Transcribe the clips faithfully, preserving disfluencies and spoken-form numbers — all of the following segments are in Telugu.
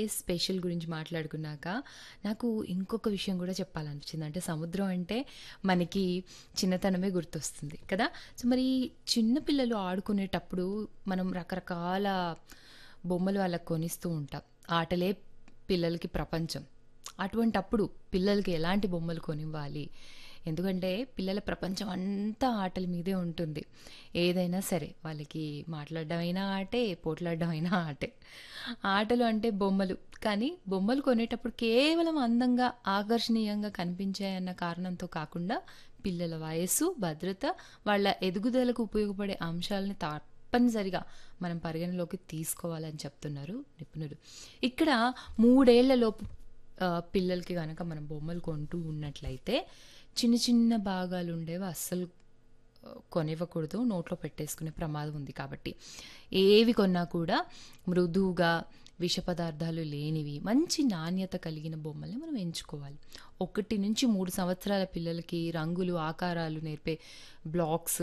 స్పెషల్ గురించి మాట్లాడుకున్నాక, నాకు ఇంకొక విషయం గూడా చెప్పాలనిపించింది. అంటే సముద్రం అంటే మనకి చిన్నతనమే గుర్తొస్తుంది కదా! సో, మరి చిన్న పిల్లలు ఆడుకునేటప్పుడు మనం రకరకాల బొమ్మలు వాళ్ళకి కొనిస్తూ ఉంటాం. ఆటలే పిల్లలకి ప్రపంచం. అటువంటప్పుడు పిల్లలకి ఎలాంటి బొమ్మలు కొనివ్వాలి? ఎందుకంటే పిల్లల ప్రపంచం అంతా ఆటల మీదే ఉంటుంది. ఏదైనా సరే వాళ్ళకి మాట్లాడడమైనా ఆటే, పోట్లాడడమైనా ఆటే. ఆటలు అంటే బొమ్మలు. కానీ బొమ్మలు కొనేటప్పుడు కేవలం అందంగా, ఆకర్షణీయంగా కనిపించాయన్న కారణంతో కాకుండా పిల్లల వయస్సు, భద్రత, వాళ్ళ ఎదుగుదలకు ఉపయోగపడే అంశాలని తప్పనిసరిగా మనం పరిగణలోకి తీసుకోవాలని చెప్తున్నారు నిపుణులు. ఇక్కడ మూడేళ్లలోపు ఆహ్, పిల్లలకి గనక మనం బొమ్మలు కొంటూ ఉన్నట్లయితే చిన్న చిన్న భాగాలు ఉండేవి అస్సలు ఆహ్, కొనివ్వకూడదు. నోట్లో పెట్టేసుకునే ప్రమాదం ఉంది కాబట్టి. ఏవి కొన్నా కూడా మృదువుగా, విష పదార్థాలు లేనివి, మంచి నాణ్యత కలిగిన బొమ్మల్ని మనం ఎంచుకోవాలి. ఒకటి నుంచి మూడు సంవత్సరాల పిల్లలకి రంగులు, ఆకారాలు నేర్పే బ్లాక్స్,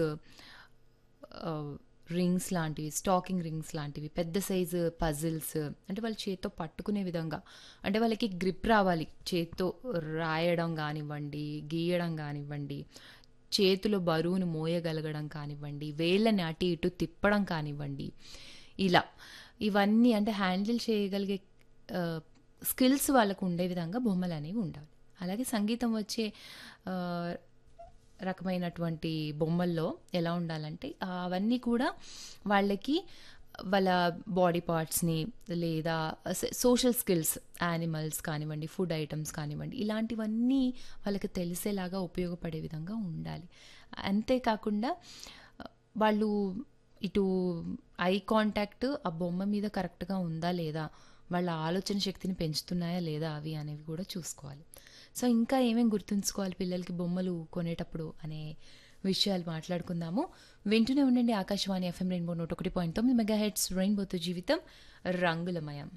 ఆహ్, రింగ్స్ లాంటివి, స్టాకింగ్ రింగ్స్ లాంటివి, పెద్ద సైజు పజిల్స్ అంటే వాళ్ళు చేత్తో పట్టుకునే విధంగా, అంటే వాళ్ళకి గ్రిప్ రావాలి. చేత్తో రాయడం గానివ్వండి, గీయడం గానివ్వండి, చేతిలో బరువును మోయగలగడం కానివ్వండి, వేళ్ళని అటు ఇటు తిప్పడం కానివ్వండి, ఇలా ఇవన్నీ అంటే హ్యాండిల్ చేయగలిగే ఆహ్, స్కిల్స్ వాళ్ళకు ఉండే విధంగా బొమ్మలనేవి ఉండాలి. అలాగే సంగీతం వచ్చే ఆహ్, రకమైనటువంటి బొమ్మల్లో ఎలా ఉండాలంటే ఆహ్, అవన్నీ కూడా వాళ్ళకి వాళ్ళ బాడీ పార్ట్స్‌ని లేదా స సోషల్ స్కిల్స్, యానిమల్స్ కానివ్వండి, ఫుడ్ ఐటెమ్స్ కానివ్వండి, ఇలాంటివన్నీ వాళ్ళకి తెలిసేలాగా ఉపయోగపడే విధంగా ఉండాలి. అంతే కాకుండా ఆహ్, వాళ్ళు ఇటు ఐ కాంటాక్ట్ ఆ బొమ్మ మీద కరెక్ట్‌గా ఉందా లేదా, వాళ్ళ ఆలోచన శక్తిని పెంచుతున్నాయా లేదా అవి అనేవి కూడా చూసుకోవాలి. సో, ఇంకా ఏమేం గుర్తుంచుకోవాలి పిల్లలకి బొమ్మలు కొనేటప్పుడు అనే విషయాలు మాట్లాడుకుందాము. వింటూనే ఉండండి ఆకాశవాణి ఎఫ్ఎం రెయిన్బో నూట ఒకటి పాయింట్ తొమ్మిది మెగాహెర్ట్జ్ రెయిన్బోతో జీవితం రంగులమయం.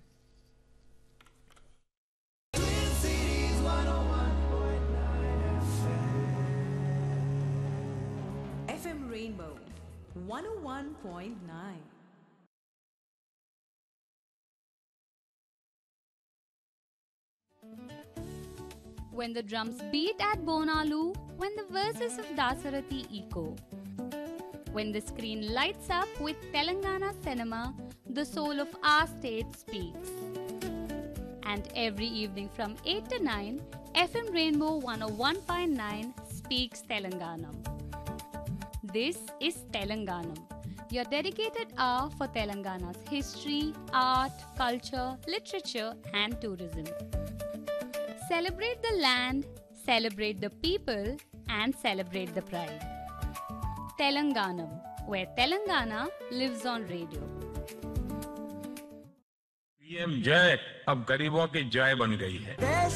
F M Rainbow one oh one point nine. When the drums beat at Bonalu, when the verses of Dasarathi echo, when the screen lights up with Telangana cinema, the soul of our state speaks. And every evening from eight to nine, F M Rainbow one oh one point nine speaks Telanganam. This is Telanganam, your dedicated hour for Telangana's history, art, culture, literature, and tourism. Celebrate the land, celebrate the people, and celebrate the pride. Telanganam, where Telangana lives on radio. PM जय अब गरीबों की जय बन गई है। देश